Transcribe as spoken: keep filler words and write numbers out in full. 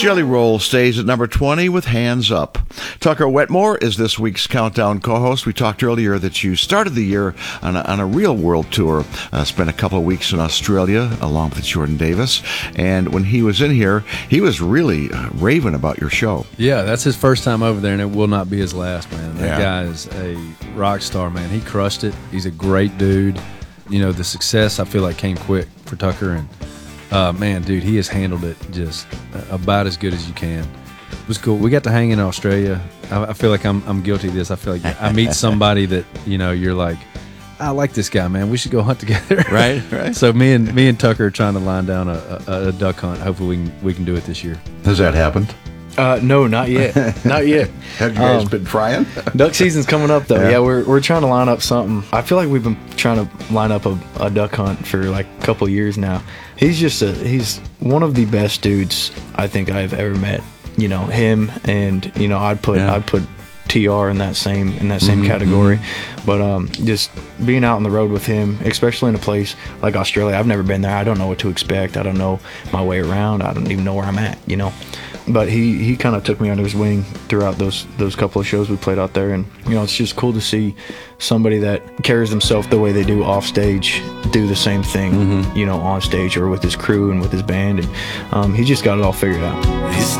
Jelly Roll stays at number twenty with Hands Up. Tucker Wetmore is this week's Countdown co-host. We talked earlier that you started the year on a, on a real world tour, uh, spent a couple of weeks in Australia along with Jordan Davis, and when he was in here, he was really uh, raving about your show. Yeah, that's his first time over there, and it will not be his last, man. That Yeah. guy is a rock star, man. He crushed it. He's a great dude. You know, the success, I feel like, came quick for Tucker, and Uh, man, dude, he has handled it just about as good as you can. It was cool. We got to hang in Australia. I, I feel like I'm I'm guilty of this. I feel like I meet somebody that, you know, you're like, I like this guy, man. We should go hunt together. Right, right. So me and me and Tucker are trying to line down a, a, a duck hunt. Hopefully we can, we can do it this year. Has that happened? Uh, no, not yet. Not yet. Have you guys Um, been trying? Duck season's coming up though. Yeah. Yeah. we're we're trying to line up something. I feel like we've been trying to line up a, a duck hunt for like a couple of years now. He's just a he's one of the best dudes I think I've ever met. You know, him and you know, I'd put Yeah. I'd put T R in that same in that same Mhm, category. But um just being out on the road with him, especially in a place like Australia, I've never been there. I don't know what to expect. I don't know my way around. I don't even know where I'm at, you know. But he, he kind of took me under his wing throughout those those couple of shows we played out there, and you know it's just cool to see somebody that carries himself the way they do off stage do the same thing, Mm-hmm. you know, on stage or with his crew and with his band, and um, he just got it all figured out. It's